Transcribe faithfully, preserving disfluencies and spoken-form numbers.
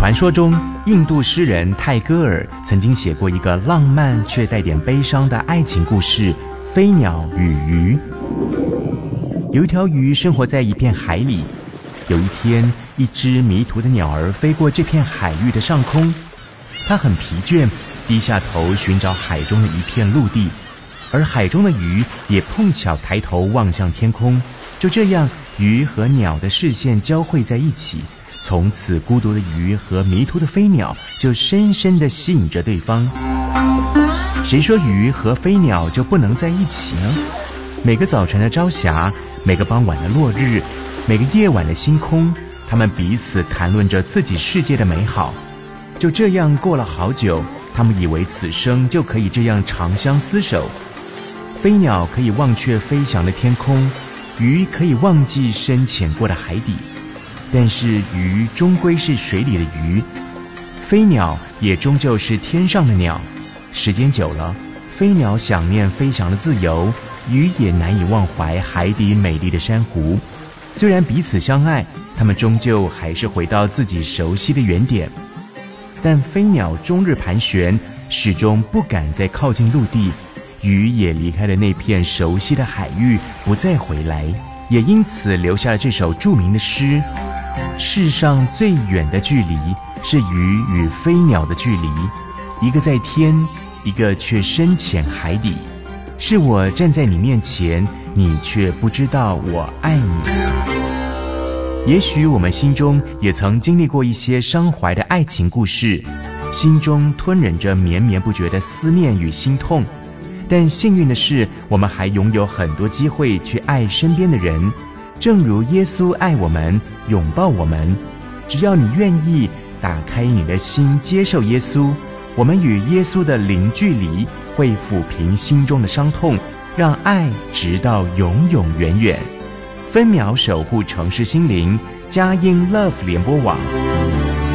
传说中，印度诗人泰戈尔曾经写过一个浪漫却带点悲伤的爱情故事《飞鸟与鱼》。有一条鱼生活在一片海里，有一天，一只迷途的鸟儿飞过这片海域的上空，它很疲倦，低下头寻找海中的一片陆地，而海中的鱼也碰巧抬头望向天空。就这样，鱼和鸟的视线交汇在一起，从此孤独的鱼和迷途的飞鸟就深深地吸引着对方。谁说鱼和飞鸟就不能在一起呢？每个早晨的朝霞，每个傍晚的落日，每个夜晚的星空，他们彼此谈论着自己世界的美好。就这样过了好久，他们以为此生就可以这样长相厮守。飞鸟可以忘却飞翔的天空，鱼可以忘记深潜过的海底，但是鱼终归是水里的鱼，飞鸟也终究是天上的鸟。时间久了，飞鸟想念飞翔的自由，鱼也难以忘怀海底美丽的珊瑚。虽然彼此相爱，他们终究还是回到自己熟悉的原点。但飞鸟终日盘旋，始终不敢再靠近陆地，鱼也离开了那片熟悉的海域，不再回来，也因此留下了这首著名的诗：世上最远的距离，是鱼与飞鸟的距离，一个在天，一个却深潜海底。是我站在你面前，你却不知道我爱你。也许我们心中也曾经历过一些伤怀的爱情故事，心中吞忍着绵绵不绝的思念与心痛。但幸运的是，我们还拥有很多机会去爱身边的人，正如耶稣爱我们，拥抱我们。只要你愿意打开你的心，接受耶稣，我们与耶稣的零距离，会抚平心中的伤痛，让爱直到永永远远。分秒守护城市心灵，佳音 Love 联播网。